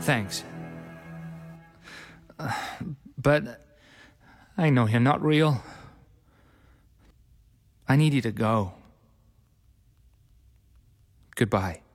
Thanks. But I know you're not real. I need you to go. Goodbye.